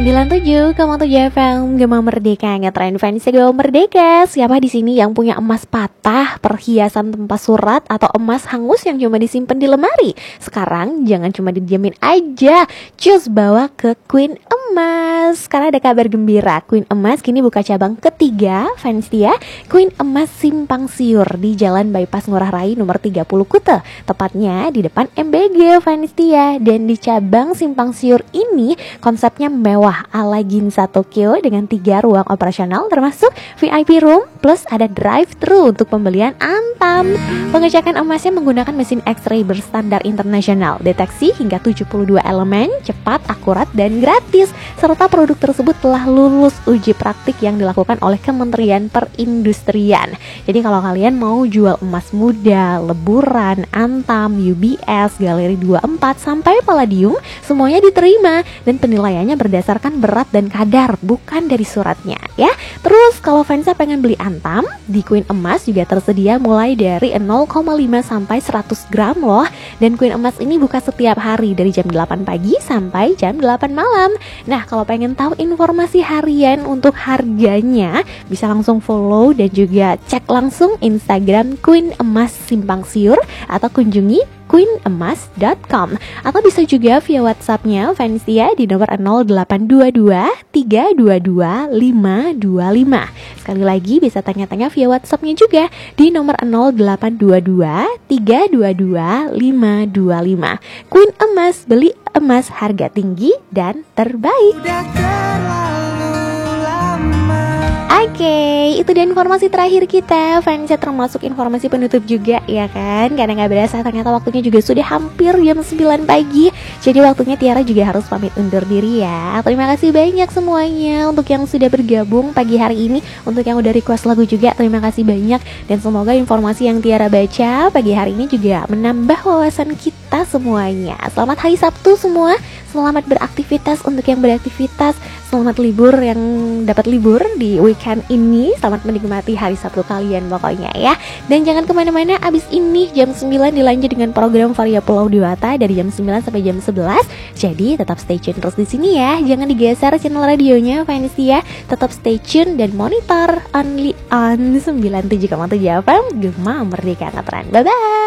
97,7 FM Gema Merdeka, ngetren fans Gema Merdeka. Siapa di sini yang punya emas patah, perhiasan tanpa surat, atau emas hangus yang cuma disimpan di lemari? Sekarang jangan cuma didiamin aja, cus bawa ke Queen Emas. Karena ada kabar gembira, Queen Emas kini buka cabang ketiga, fans dia, Queen Emas Simpang Siur di Jalan Bypass Ngurah Rai nomor 30 Kute, tepatnya di depan MBG, fans dia. Dan di cabang Simpang Siur ini konsepnya mewah ala Ginza Tokyo dengan 3 ruang operasional termasuk VIP room plus ada drive-thru untuk pembelian Antam. Pengecekan emasnya menggunakan mesin X-ray berstandar internasional, deteksi hingga 72 elemen, cepat, akurat, dan gratis. Serta produk tersebut telah lulus uji praktik yang dilakukan oleh Kementerian Perindustrian. Jadi kalau kalian mau jual emas muda, leburan, Antam, UBS, Galeri 24 sampai Palladium, semuanya diterima dan penilaiannya berdasarkan berat dan kadar, bukan dari suratnya ya. Terus kalau fansnya pengen beli Antam, di Queen Emas juga tersedia mulai dari 0,5 sampai 100 gram loh. Dan Queen Emas ini buka setiap hari dari jam 8 pagi sampai jam 8 malam. Nah, kalau pengen tahu informasi harian untuk harganya, bisa langsung follow dan juga cek langsung Instagram Queen Emas Simpang Siur atau kunjungi queenemas.com, atau bisa juga via WhatsAppnya fans dia di nomor 0822 322 525. Sekali lagi bisa tanya-tanya via WhatsAppnya juga di nomor 0822 322 525. Queen Emas, beli emas harga tinggi dan terbaik. Oke, itu dia informasi terakhir kita, fansnya, termasuk informasi penutup juga ya kan. Karena gak berasa ternyata waktunya juga sudah hampir jam 9 pagi. Jadi waktunya Tiara juga harus pamit undur diri ya. Terima kasih banyak semuanya untuk yang sudah bergabung pagi hari ini. Untuk yang udah request lagu juga, terima kasih banyak. Dan semoga informasi yang Tiara baca pagi hari ini juga menambah wawasan kita semuanya. Selamat hari Sabtu semua. Selamat beraktivitas untuk yang beraktivitas. Selamat libur yang dapat libur di weekend ini. Selamat menikmati hari Sabtu kalian pokoknya ya. Dan jangan kemana-mana, abis ini jam 9 dilanjut dengan program Varia Pulau Dewata dari jam 9 sampai jam 11. Jadi tetap stay tune terus di sini ya. Jangan digeser channel radionya fans ya. Tetap stay tune dan monitor only on 97,7 FM Gema Merdeka Ngetren. Bye bye.